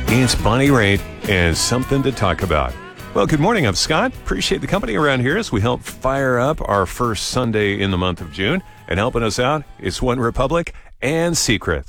It's Bonnie Raitt and Something to Talk About. Well, good morning. I'm Scott. Appreciate the company around here as we help fire up our first Sunday in the month of June. And helping us out is One Republic and Secrets.